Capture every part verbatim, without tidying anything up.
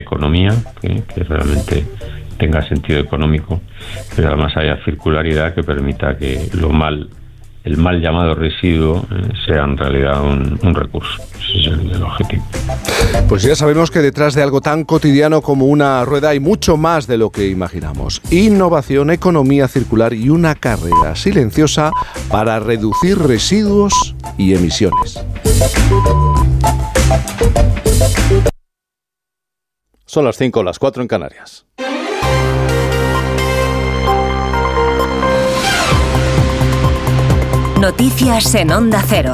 economía, que, que realmente tenga sentido económico, pero además haya circularidad que permita que lo mal, el mal llamado residuo eh, sea en realidad un, un recurso. Ese es el, el objetivo. Pues ya sabemos que detrás de algo tan cotidiano como una rueda hay mucho más de lo que imaginamos. Innovación, economía circular y una carrera silenciosa para reducir residuos y emisiones. Son las cinco, las cuatro en Canarias. Noticias en Onda Cero.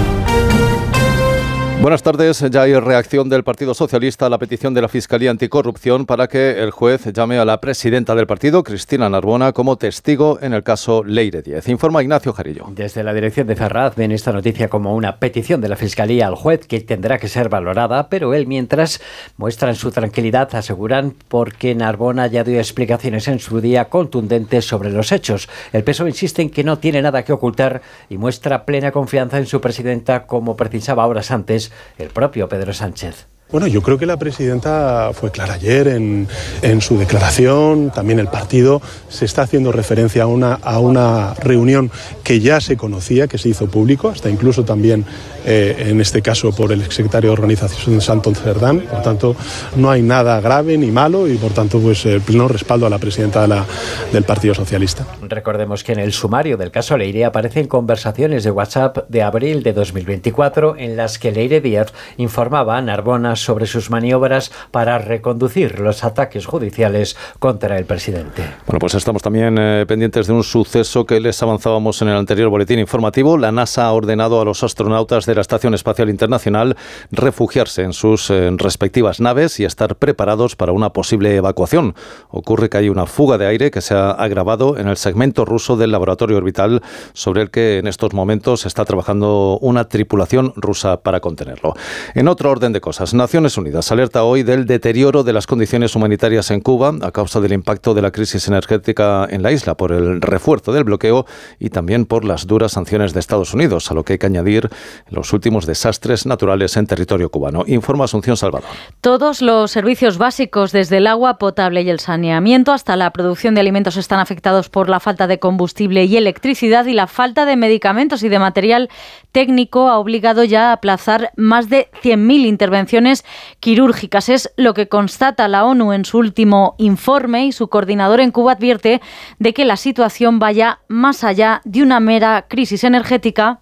Buenas tardes. Ya hay reacción del Partido Socialista a la petición de la Fiscalía Anticorrupción para que el juez llame a la presidenta del partido, Cristina Narbona, como testigo en el caso Leire diez. Informa Ignacio Jarillo. Desde la dirección de Ferraz ven esta noticia como una petición de la Fiscalía al juez que tendrá que ser valorada, pero él mientras muestran su tranquilidad, aseguran, porque Narbona ya dio explicaciones en su día contundentes sobre los hechos. El P S O E insiste en que no tiene nada que ocultar y muestra plena confianza en su presidenta, como precisaba horas antes el propio Pedro Sánchez. Bueno, yo creo que la presidenta fue clara ayer en, en su declaración. También el partido se está haciendo referencia a una, a una reunión que ya se conocía, que se hizo público, hasta incluso también eh, en este caso por el exsecretario de Organización de Santo Cerdán. Por tanto, no hay nada grave ni malo y por tanto pues el pleno respaldo a la presidenta de la, del Partido Socialista. Recordemos que en el sumario del caso Leire aparecen conversaciones de WhatsApp de abril de dos mil veinticuatro en las que Leire diez informaba a Narbona sobre sus maniobras para reconducir los ataques judiciales contra el presidente. Bueno, pues estamos también eh, pendientes de un suceso que les avanzábamos en el anterior boletín informativo. La NASA ha ordenado a los astronautas de la Estación Espacial Internacional refugiarse en sus eh, respectivas naves y estar preparados para una posible evacuación. Ocurre que hay una fuga de aire que se ha agravado en el segmento ruso del laboratorio orbital, sobre el que en estos momentos está trabajando una tripulación rusa para contenerlo. En otro orden de cosas, Naciones Unidas alerta hoy del deterioro de las condiciones humanitarias en Cuba a causa del impacto de la crisis energética en la isla por el refuerzo del bloqueo y también por las duras sanciones de Estados Unidos, a lo que hay que añadir los últimos desastres naturales en territorio cubano. Informa Asunción Salvador. Todos los servicios básicos, desde el agua potable y el saneamiento hasta la producción de alimentos, están afectados por la falta de combustible y electricidad, y la falta de medicamentos y de material técnico ha obligado ya a aplazar más de cien mil intervenciones quirúrgicas. Es lo que constata la ONU en su último informe, y su coordinador en Cuba advierte de que la situación vaya más allá de una mera crisis energética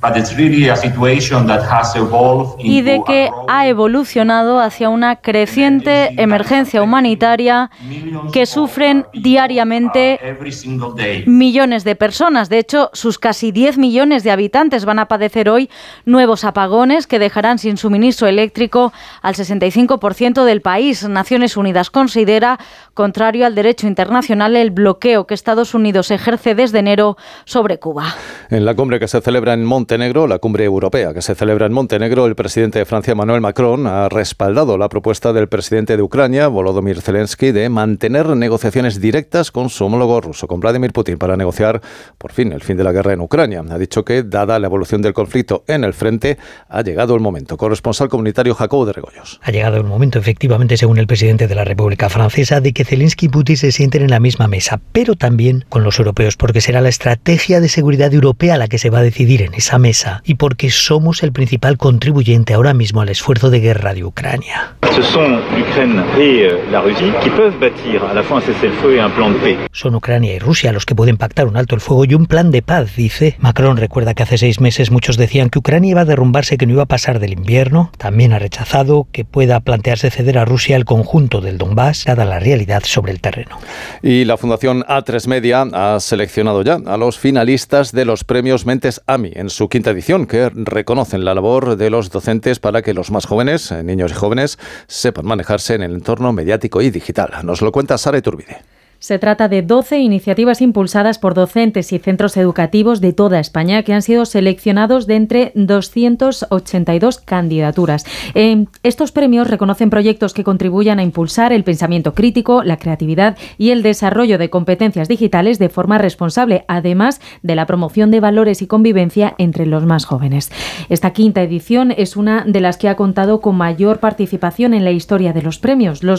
y de que ha evolucionado hacia una creciente emergencia humanitaria que sufren diariamente millones de personas. De hecho, sus casi diez millones de habitantes van a padecer hoy nuevos apagones que dejarán sin suministro eléctrico al sesenta y cinco por ciento del país. Naciones Unidas considera contrario al derecho internacional el bloqueo que Estados Unidos ejerce desde enero sobre Cuba. En la cumbre que se celebra en Montenegro, la cumbre europea que se celebra en Montenegro, el presidente de Francia, Emmanuel Macron, ha respaldado la propuesta del presidente de Ucrania, Volodymyr Zelensky, de mantener negociaciones directas con su homólogo ruso, con Vladimir Putin, para negociar por fin el fin de la guerra en Ucrania. Ha dicho que, dada la evolución del conflicto en el frente, ha llegado el momento. Corresponsal comunitario Jacobo de Regoyos. Ha llegado el momento, efectivamente, según el presidente de la República Francesa, de que Zelensky y Putin se sienten en la misma mesa, pero también con los europeos, porque será la estrategia de seguridad europea la que se va a decidir en esa mesa, y porque somos el principal contribuyente ahora mismo al esfuerzo de guerra de Ucrania. Son Ucrania y Rusia los que pueden pactar un alto el fuego y un plan de paz, dice. Macron recuerda que hace seis meses muchos decían que Ucrania iba a derrumbarse, que no iba a pasar del invierno. También ha rechazado que pueda plantearse ceder a Rusia el conjunto del Donbass, dada la realidad sobre el terreno. Y la Fundación A tres Media ha seleccionado ya a los finalistas de los premios Mentes A M I en su quinta edición, que reconocen la labor de los docentes para que los más jóvenes, niños y jóvenes, sepan manejarse en el entorno mediático y digital. Nos lo cuenta Sara Iturbide. Se trata de doce iniciativas impulsadas por docentes y centros educativos de toda España que han sido seleccionados de entre doscientas ochenta y dos candidaturas. Eh, estos premios reconocen proyectos que contribuyan a impulsar el pensamiento crítico, la creatividad y el desarrollo de competencias digitales de forma responsable, además de la promoción de valores y convivencia entre los más jóvenes. Esta quinta edición es una de las que ha contado con mayor participación en la historia de los premios. Los